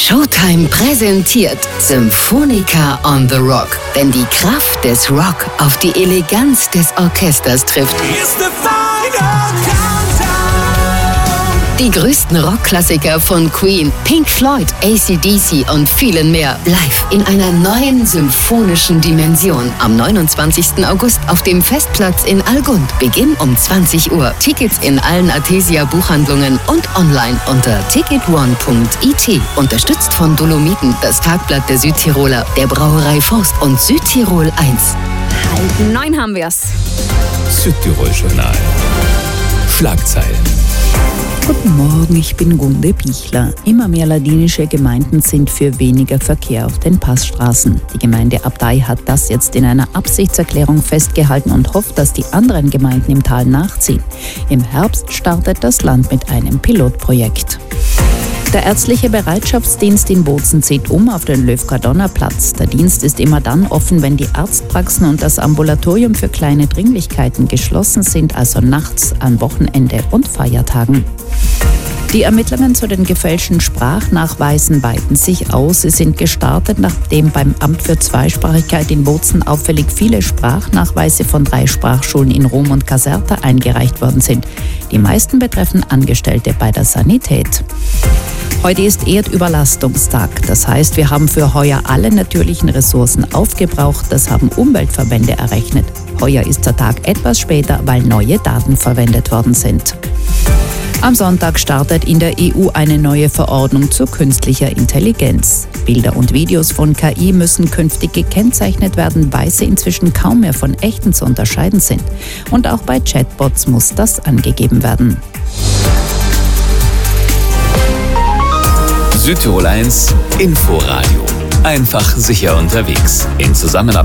Showtime präsentiert Symphonica on the Rock. Wenn die Kraft des Rock auf die Eleganz des Orchesters trifft. Die größten Rockklassiker von Queen, Pink Floyd, AC/DC und vielen mehr live in einer neuen symphonischen Dimension. Am 29. August auf dem Festplatz in Allgund. Beginn um 20 Uhr. Tickets in allen Athesia Buchhandlungen und online unter ticketone.it. Unterstützt von Dolomiten, das Tagblatt der Südtiroler, der Brauerei Faust und Südtirol 1. 9 haben wir's. Südtirol-Journal. Schlagzeilen. Guten Morgen, ich bin Gunde Bichler. Immer mehr ladinische Gemeinden sind für weniger Verkehr auf den Passstraßen. Die Gemeinde Abtei hat das jetzt in einer Absichtserklärung festgehalten und hofft, dass die anderen Gemeinden im Tal nachziehen. Im Herbst startet das Land mit einem Pilotprojekt. Der ärztliche Bereitschaftsdienst in Bozen zieht um auf den Löw-Cardona-Platz. Der Dienst ist immer dann offen, wenn die Arztpraxen und das Ambulatorium für kleine Dringlichkeiten geschlossen sind, also nachts, an Wochenende und Feiertagen. Die Ermittlungen zu den gefälschten Sprachnachweisen weiten sich aus. Sie sind gestartet, nachdem beim Amt für Zweisprachigkeit in Bozen auffällig viele Sprachnachweise von 3 Sprachschulen in Rom und Caserta eingereicht worden sind. Die meisten betreffen Angestellte bei der Sanität. Heute ist Erdüberlastungstag. Das heißt, wir haben für heuer alle natürlichen Ressourcen aufgebraucht. Das haben Umweltverbände errechnet. Heuer ist der Tag etwas später, weil neue Daten verwendet worden sind. Am Sonntag startet in der EU eine neue Verordnung zu künstlicher Intelligenz. Bilder und Videos von KI müssen künftig gekennzeichnet werden, weil sie inzwischen kaum mehr von echten zu unterscheiden sind. Und auch bei Chatbots muss das angegeben werden. Südtirol 1 Inforadio. Einfach sicher unterwegs. In Zusammenarbeit